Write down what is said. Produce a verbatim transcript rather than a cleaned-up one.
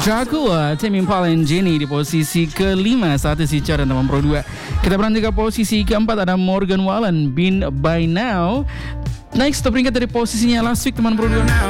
Dracula, Tame Impala and Jenny di posisi kelima saat isi chart teman Pro dua. Kita berlanjut ke posisi keempat, ada Morgan Wallen, Been By Now. Naik stop peringkat dari posisinya last week teman Pro dua.